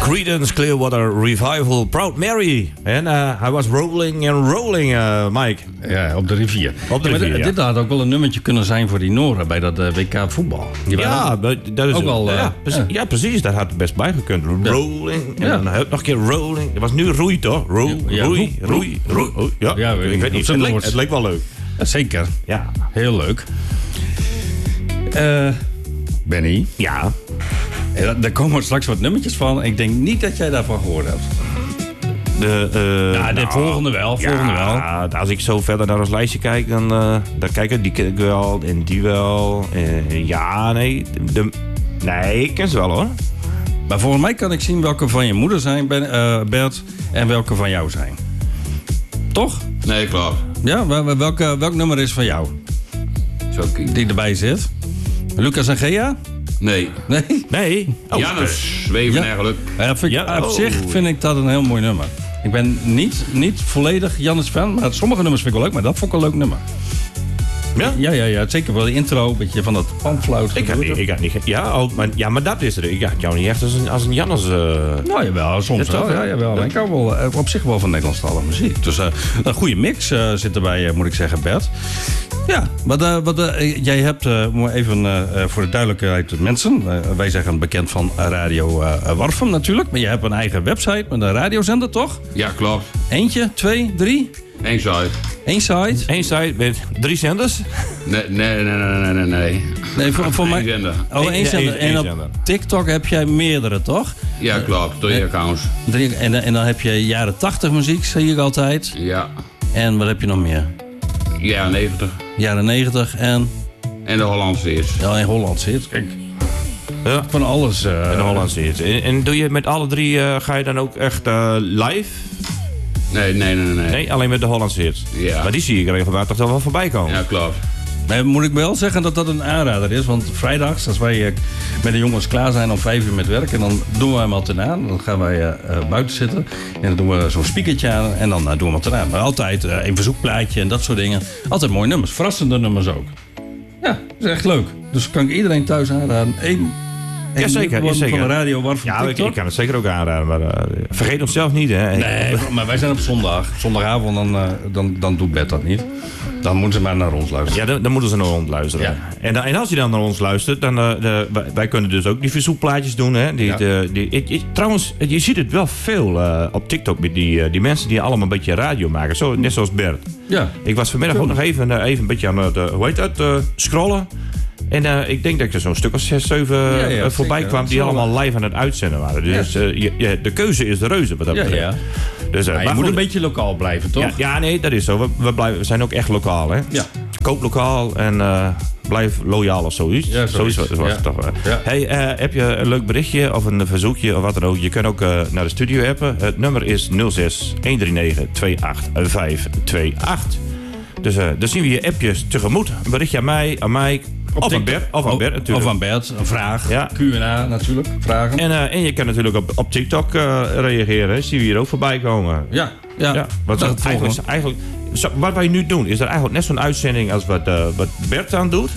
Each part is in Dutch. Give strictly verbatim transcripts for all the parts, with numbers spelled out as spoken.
Creedence Clearwater Revival, Proud Mary. En uh, hij was rolling and rolling, uh, Mike. Ja, op de rivier. Op de ja, rivier, dit, ja. dit had ook wel een nummertje kunnen zijn voor die Noren bij dat uh, W K voetbal. Die Ja, dat is ook al, uh, ja, precies, ja. ja, precies. Dat had er best bij gekund. Rolling. En ja. dan nog een keer rolling. Het was nu roei, toch? Ro, ja, roei, roei, roei, roei. roei. Ja, ja, ik weet, weet niet. Het leek, het leek wel leuk. Ja, zeker. Ja. Heel leuk. Uh, Benny. Ja. Ja, daar komen straks wat nummertjes van. Ik denk niet dat jij daarvan gehoord hebt. De, uh, ja, de nou, volgende wel. Volgende ja, wel. Als ik zo verder naar ons lijstje kijk, dan, uh, dan kijk ik, die ken ik wel en die wel. Uh, ja, nee. De, nee, ik ken ze wel hoor. Maar volgens mij kan ik zien welke van je moeder zijn, ben, uh, Bert, en welke van jou zijn. Toch? Nee, klopt. Ja, wel, welke, welk nummer is van jou? Zo, die erbij zit. Lucas en Gea? Nee. Nee? Nee. Oh, Jannes, Zweven ja. en Geluk. Ja, vind, ja, op oh. zich vind ik dat een heel mooi nummer. Ik ben niet, niet volledig Jannes fan, maar sommige nummers vind ik wel leuk, maar dat vond ik een leuk nummer. Ja? Ja, ja, ja, zeker wel de intro, een beetje van dat panfluit. Ik had, ik, ik had niet. Ja, oh, maar, ja, maar dat is er. Ik had jou niet echt als een, als een Jannes. Uh... Nou, jawel, soms ja, wel. toch, Ja, jawel. Ja. Ik hou wel uh, op zich wel van Nederlandstalige muziek. Dus uh, een goede mix uh, zit erbij, uh, moet ik zeggen, Bert. Ja, wat, uh, wat uh, jij hebt, uh, even uh, voor de duidelijkheid, mensen. Uh, wij zeggen bekend van Radio uh, Warfum natuurlijk. Maar je hebt een eigen website met een radiozender, toch? Ja, klopt. Eentje, twee, drie? Eén site. Eén site? Eén site met drie zenders? Nee, nee, nee, nee, nee, nee. Nee, voor, voor Eén mij... zender. Oh, één zender. Eén- één En op zender. TikTok heb jij meerdere, toch? Ja, klopt. Drie accounts. Drie, en, en dan heb je jaren tachtig muziek, zie ik altijd. Ja. En wat heb je nog meer? Ja, negentig. Jaren negentig en... En de Hollandse is. Ja, in Holland zit. Kijk, Ja. van alles. Uh, In de Hollandse hit. En, en doe je met alle drie, uh, ga je dan ook echt uh, live? Nee, nee, nee, nee. Nee, alleen met de Hollandse hits. Ja. Maar die zie ik regelmatig toch wel voorbij komen. Ja, klopt. Maar moet ik wel zeggen dat dat een aanrader is. Want vrijdags, als wij uh, met de jongens klaar zijn om vijf uur met werk... en dan doen we hem altijd aan. Dan gaan wij uh, uh, buiten zitten. En dan doen we zo'n speakertje aan. En dan uh, doen we hem altijd aan. Maar altijd uh, een verzoekplaatje en dat soort dingen. Altijd mooie nummers. Verrassende nummers ook. Ja, dat is echt leuk. Dus kan ik iedereen thuis aanraden. Eén... Ja, zeker. Ja, zeker. Van de radio, Warfum, Ja, ik, TikTok. ik kan het zeker ook aanraden. Maar uh, vergeet onszelf niet, hè. Nee, maar wij zijn op zondag. Zondagavond, dan, uh, dan, dan doet Bert dat niet. Dan moeten ze maar naar ons luisteren. Ja, dan, dan moeten ze naar ons luisteren. Ja. En, dan- en als je dan naar ons luistert, dan uh, de, wij, wij kunnen dus ook die verzoekplaatjes doen. Hè? Die, Ja. de, die, ik, ik- trouwens, je ziet het wel veel uh, op TikTok met die, uh, die mensen die allemaal een beetje radio maken. Zo, net zoals Bert. Ja. Ik was vanmiddag ook nog even, uh, even een beetje aan het, uh, hoe heet dat, uh, scrollen. En uh, ik denk dat er zo'n stuk of zes, zeven Ja, ja, uh, voorbij zeker. kwam die Zo. allemaal live aan het uitzenden waren. Dus uh, je, je- de keuze is de reuze wat dat Ja, betreft. ja. Dus, uh, Maar je maar moet goed, een beetje lokaal blijven, toch? ja, ja, nee, dat is zo. We, we, blijven, we zijn ook echt lokaal, hè? Ja. Koop lokaal en uh, blijf loyaal of zoiets. Ja, zoiets. zoiets was Ja. het toch. Uh. Ja. Hey, uh, heb je een leuk berichtje of een verzoekje of wat dan ook? Je kunt ook uh, naar de studio appen. Het nummer is nul zes een drie negen twee acht vijf twee acht. Dus uh, dan zien we je appjes tegemoet. Een berichtje aan mij, aan mij. Of aan TikTok. Bert, of aan Bert natuurlijk. Of aan Bert, een vraag. Ja. Q en A natuurlijk, vragen. En, uh, en je kan natuurlijk op, op TikTok uh, reageren. Hè. Zien we hier ook voorbij komen. Ja, ja. Ja, wat, Dat het eigenlijk, volgende. eigenlijk, zo- wat wij nu doen, is er eigenlijk net zo'n uitzending als wat, uh, wat Bert aan doet.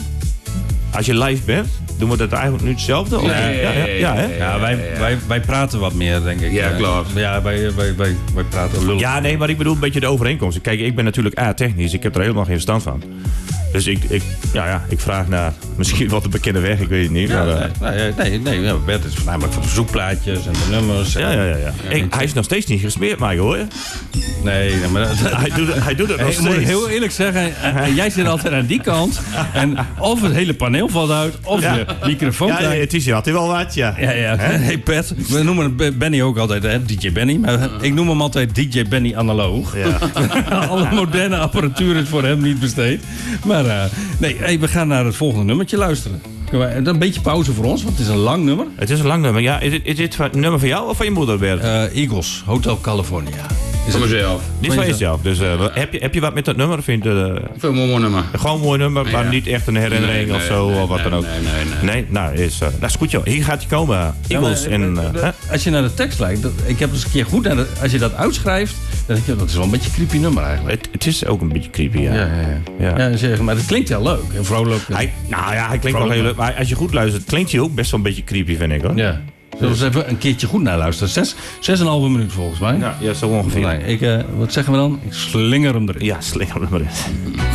Als je live bent, doen we dat eigenlijk nu hetzelfde? Of- Nee, ja, ja, ja, hè? Ja, wij, wij, wij praten wat meer, denk ik. Ja, Eh, klopt. Ja, wij, wij, wij, wij praten lullig. Ja, nee, maar ik bedoel een beetje de overeenkomst. Kijk, ik ben natuurlijk A-technisch. Ik heb er helemaal geen verstand van. Dus ik, ik, ja, ja, ik vraag naar misschien wat de bekende weg, ik weet het niet. Ja, maar, uh, nee, nee, nee, nee, ja, Bert is voornamelijk voor de verzoekplaatjes en de nummers. ja, ja, ja. ja. Ik- hij is nog steeds niet gesmeerd, Mike, hoor je? Nee, nee, maar dat, Hij doet, het- hij doet het nog ik moet steeds. heel eerlijk zeggen, eh, jij zit altijd aan die kant. En of het hele paneel valt uit, of Ja. de microfoon Ja, krijgt. het is had hij wel wat, ja. Ja, ja. Hey Pet, we noemen het Benny ook altijd hè, D J Benny. Maar ik noem hem altijd D J Benny analoog. Ja. Alle moderne apparatuur is voor hem niet besteed. Maar uh, nee, hey, we gaan naar het volgende nummertje luisteren. Kunnen wij- Een beetje pauze voor ons, want het is een lang nummer. Het is een lang nummer. Ja, is dit, is dit van- een nummer van jou of van je moeder, Bert? Uh, Eagles, Hotel California. Is Voor het- mezelf. Dit is van jezelf. Dus uh, wat- heb, je, heb je wat met dat nummer? Vind, uh, Veel mooi nummer. gewoon een mooi nummer, maar Ja. niet echt een herinnering Nee, of nee, zo nee, of wat nee, dan ook. nee, nee, nee. Nee, nou, is, uh, dat is goed joh. Hier gaat hij komen. Ja, Eagles maar, en... eh, uh, de- hè? als je naar de tekst lijkt, dat, ik heb eens een keer goed naar de, als je dat uitschrijft, dan denk je, dat is wel een beetje een creepy nummer eigenlijk. het, het is ook een beetje creepy, ja. Ja, ja, ja. Ja. ja zeg, maar het klinkt heel leuk en vrolijk. Hij, nou ja, hij klinkt wel heel leuk. Maar als je goed luistert, klinkt hij ook best wel een beetje creepy, vind ik hoor. Ja. Zullen we eens even een keertje goed naar luisteren? Zes, zes en een halve minuut volgens mij. Ja, ja zo ongeveer. Nee, ik, uh, wat zeggen we dan? Ik slinger hem erin. Ja, slinger hem erin.